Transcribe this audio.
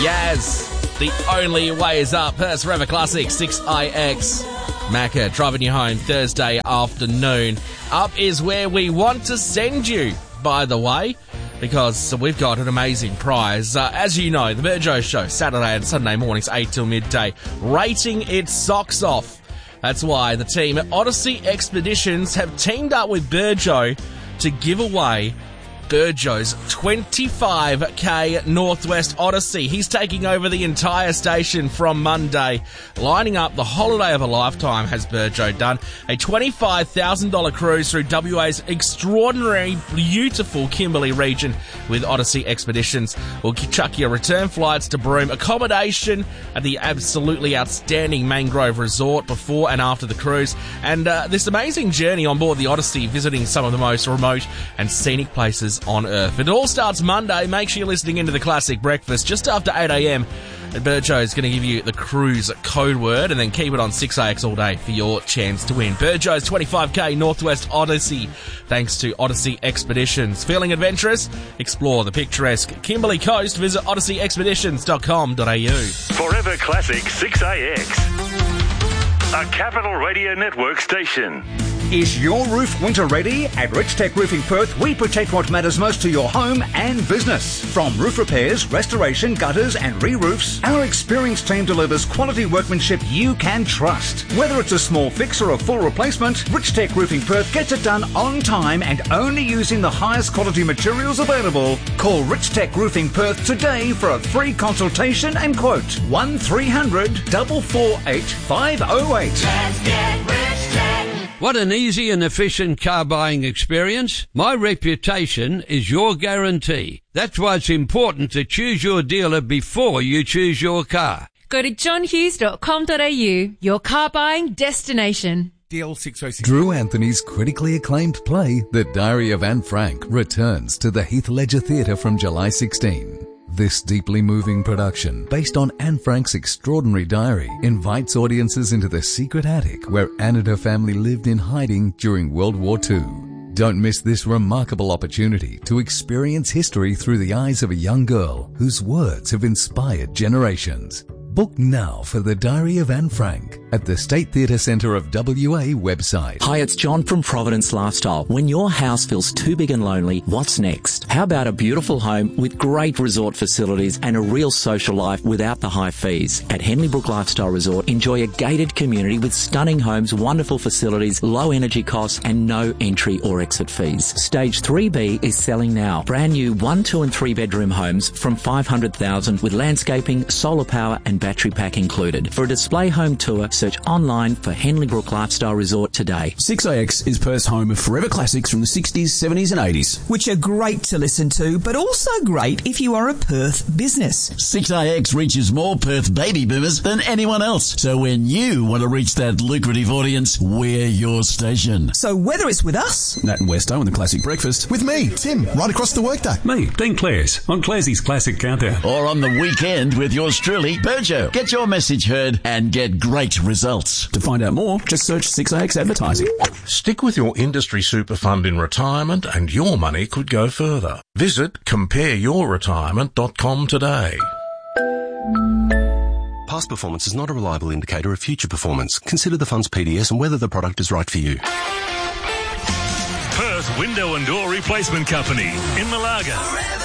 Yes, the only way is up. Perth's Forever Classic 6IX. Macca driving you home Thursday afternoon. Up is where we want to send you, by the way, because we've got an amazing prize. As you know, the Burjo Show, Saturday and Sunday mornings, 8 till midday, rating its socks off. That's why the team at Odyssey Expeditions have teamed up with Burjo to give away Burjo's 25k Northwest Odyssey. He's taking over the entire station from Monday, lining up the holiday of a lifetime, has Burjo done. A $25,000 cruise through WA's extraordinary, beautiful Kimberley region with Odyssey Expeditions. We'll chuck you return flights to Broome, accommodation at the absolutely outstanding Mangrove Resort before and after the cruise, and this amazing journey on board the Odyssey, visiting some of the most remote and scenic places on Earth. It all starts Monday. Make sure you're listening into the Classic Breakfast just after 8 a.m. And Burjo is going to give you the cruise code word, and then keep it on 6AX all day for your chance to win. Burjo's 25k Northwest Odyssey, thanks to Odyssey Expeditions. Feeling adventurous? Explore the picturesque Kimberley Coast. Visit odysseyexpeditions.com.au. Forever Classic 6AX. A Capital Radio Network station. Is your roof winter ready? At Rich Tech Roofing Perth, we protect what matters most to your home and business. From roof repairs, restoration, gutters and re-roofs, our experienced team delivers quality workmanship you can trust. Whether it's a small fix or a full replacement, Rich Tech Roofing Perth gets it done on time and only using the highest quality materials available. Call Rich Tech Roofing Perth today for a free consultation and quote. 1300 448 508. Let's get Rich Tech. What an easy and efficient car buying experience. My reputation is your guarantee. That's why it's important to choose your dealer before you choose your car. Go to johnhughes.com.au, your car buying destination. DL 606. Drew Anthony's critically acclaimed play, The Diary of Anne Frank, returns to the Heath Ledger Theatre from July 16. This deeply moving production, based on Anne Frank's extraordinary diary, invites audiences into the secret attic where Anne and her family lived in hiding during World War II. Don't miss this remarkable opportunity to experience history through the eyes of a young girl whose words have inspired generations. Book now for The Diary of Anne Frank at the State Theatre Centre of WA website. Hi, it's John from Providence Lifestyle. When your house feels too big and lonely, what's next? How about a beautiful home with great resort facilities and a real social life without the high fees? At Henley Brook Lifestyle Resort, enjoy a gated community with stunning homes, wonderful facilities, low energy costs and no entry or exit fees. Stage 3B is selling now. Brand new 1, 2 and 3 bedroom homes from $500,000 with landscaping, solar power and battery pack included. For a display home tour, search online for Henley Brook Lifestyle Resort today. 6AX is Perth's home of forever classics from the 60s, 70s and 80s. Which are great to listen to, but also great if you are a Perth business. 6AX reaches more Perth baby boomers than anyone else. So when you want to reach that lucrative audience, we're your station. So whether it's with us, Nat and Westo on the Classic Breakfast, With me, Tim, right across the workday. Me, Dean Clares, on Clarsey's Classic Countdown. Or on the weekend with yours truly, Burjo. Get your message heard and get great results. To find out more, just search 6AX Advertising. Stick with your industry super fund in retirement and your money could go further. Visit compareyourretirement.com today. Past performance is not a reliable indicator of future performance. Consider the fund's PDS and whether the product is right for you. Perth Window and Door Replacement Company in Malaga.